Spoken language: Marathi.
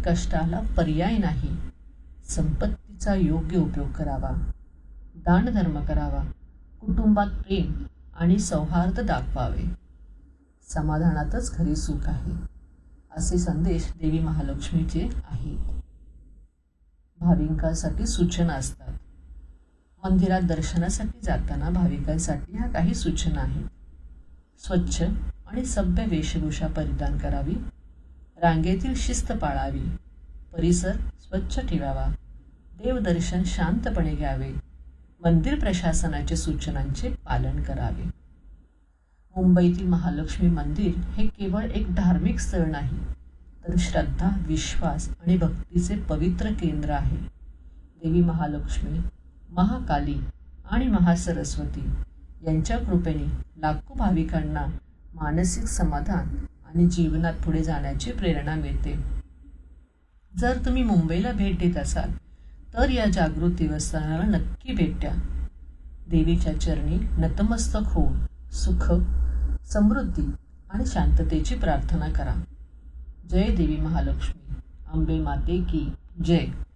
कष्टाला पर्याय नाही. संपत्तीचा योग्य उपयोग करावा, दानधर्म करावा, कुटुंबात प्रेम आणि सौहार्द दाखवावे. समाधानातच खरे सुख आहे, असे संदेश देवी महालक्ष्मीचे आहेत. भाविकांसाठी सूचना असतात. मंदिरात दर्शनासाठी जाताना भाविकांसाठी ह्या काही सूचना आहेत. स्वच्छ आणि सभ्य वेशभूषा परिधान करावी, रांगेतील शिस्त पाळावी, परिसर स्वच्छ ठेवावा, देवदर्शन शांतपणे घ्यावे, मंदिर प्रशासनाच्या सूचनांचे पालन करावे. मुंबईतील महालक्ष्मी मंदिर हे केवळ एक धार्मिक स्थळ नाही, तर श्रद्धा, विश्वास आणि भक्तीचे पवित्र केंद्र आहे. देवी महालक्ष्मी, महाकाली आणि महासरस्वती यांच्या कृपेने लाखो भाविकांना मानसिक समाधान आणि जीवनात पुढे जाण्याची प्रेरणा मिळते. जर तुम्ही मुंबईला भेट देत असाल तर या जागृत देवस्थानाला नक्की भेट द्या. देवीच्या चरणी नतमस्तक होऊन सुख, समृद्धी आणि शांततेची प्रार्थना करा. जय देवी महालक्ष्मी. अंबे माते की जय.